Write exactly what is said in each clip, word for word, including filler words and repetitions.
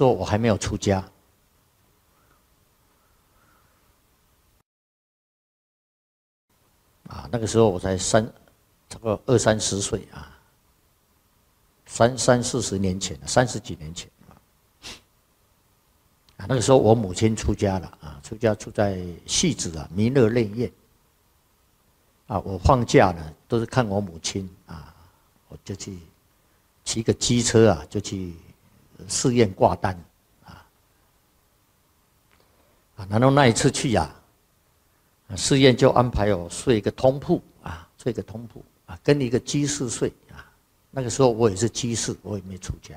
时候我还没有出家，啊，那个时候我才三，差不多二三十岁啊，三三四十年前，三十几年前啊，那个时候我母亲出家了啊，出家住在戏子啊弥勒内院啊，我放假呢都是看我母亲啊，我就去骑个机车啊，就去寺院挂单啊，啊，然后那一次去呀、啊，寺院就安排我睡一个通铺啊，睡个通铺啊，跟一个居士睡啊。那个时候我也是居士，我也没出家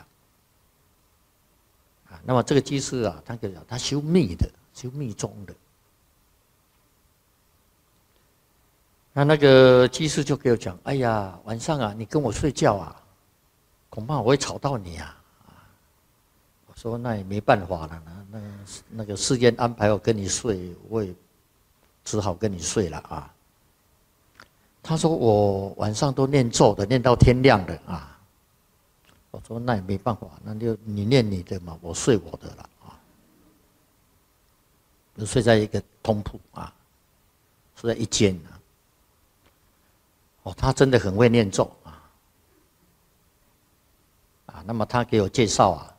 啊。那么这个居士啊，他讲他修密的，修密宗的。那那个居士就给我讲，哎呀，晚上啊，你跟我睡觉啊，恐怕我会吵到你啊。我说那也没办法了，那那个寺院安排我跟你睡，我也只好跟你睡了啊。他说我晚上都念咒的，念到天亮的啊。我说那也没办法，那就你念你的嘛，我睡我的了啊。就睡在一个通铺啊，睡在一间啊。哦，他真的很会念咒啊。啊，那么他给我介绍啊，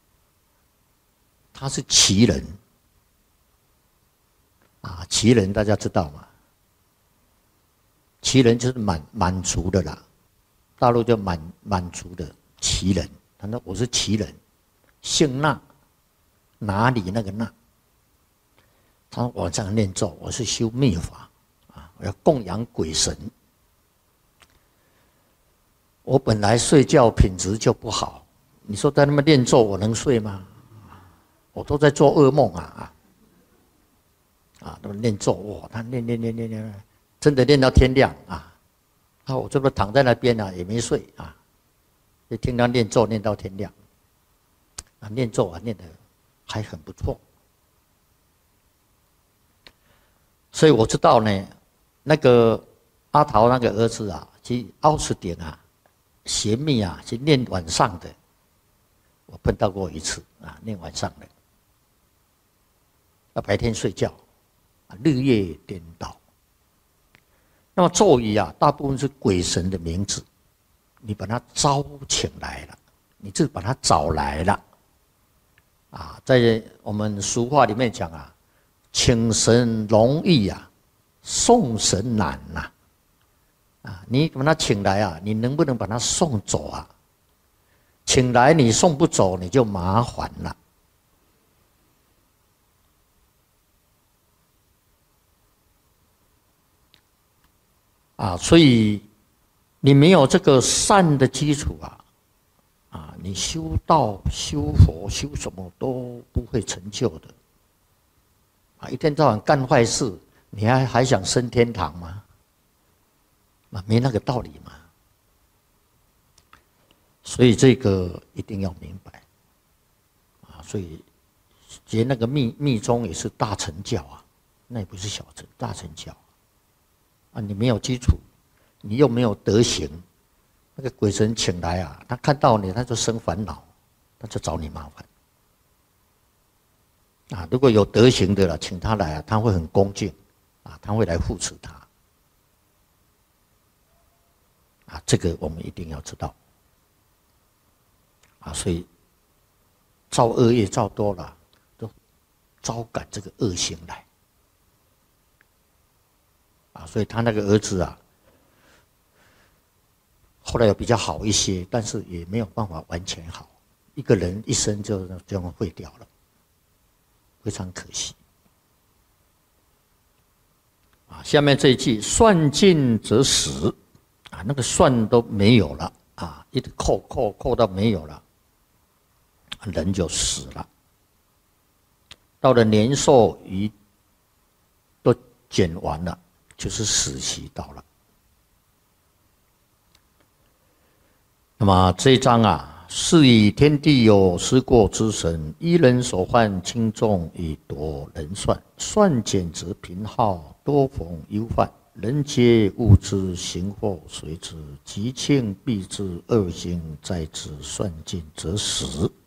他是奇人啊，奇人大家知道吗？奇人就是满满族的啦，大陆叫满满族的奇人。他说我是奇人，姓那，哪里那个那？他说我这样念咒，我是修密法啊，我要供养鬼神。我本来睡觉品质就不好，你说在那么念咒，我能睡吗？我都在做噩梦啊啊！啊，那么念咒，哇，他念念念念念。真的念到天亮啊！啊，我这不躺在那边啊，也没睡啊，就听他念咒念到天亮。啊，念咒啊，念得还很不错。所以我知道呢，那个阿桃那个儿子啊，去奥斯汀啊，邪密啊，去念晚上的，我碰到过一次啊，念晚上的，要白天睡觉，啊，日夜颠倒。那么咒语啊，大部分是鬼神的名字，你把它招请来了，你就把它找来了，啊，在我们俗话里面讲啊，请神容易啊，送神难呐、啊，啊，你把它请来啊，你能不能把它送走啊？请来你送不走，你就麻烦了。啊，所以你没有这个善的基础啊，啊，你修道、修佛、修什么都不会成就的。啊，一天到晚干坏事，你还还想升天堂吗？啊，没那个道理嘛。所以这个一定要明白。啊，所以结那个密密宗也是大乘教啊，那也不是小乘，大乘教。啊，你没有基础，你又没有德行，那个鬼神请来啊，他看到你他就生烦恼，他就找你麻烦。啊，如果有德行的了，请他来啊，他会很恭敬，啊，他会来护持他。啊，这个我们一定要知道。啊，所以造恶业造多了，都招感这个恶行来。啊，所以他那个儿子啊，后来有比较好一些，但是也没有办法完全好。一个人一生就这样废掉了，非常可惜。啊，下面这一句“算尽则死”，啊，那个算都没有了啊，一直扣扣扣到没有了，人就死了。到了年寿余都减完了。就是死期到了。那么这一章啊，是以天地有失过之神，一人所患轻重以夺人算，算减则贫耗，多逢忧患。人皆物之，行祸随之，吉庆必至，恶行在之，算尽则死。